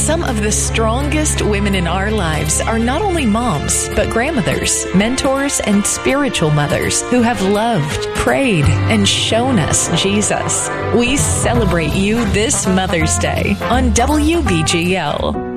Some of the strongest women in our lives are not only moms, but grandmothers, mentors, and spiritual mothers who have loved, prayed, and shown us Jesus. We celebrate you this Mother's Day on WBGL.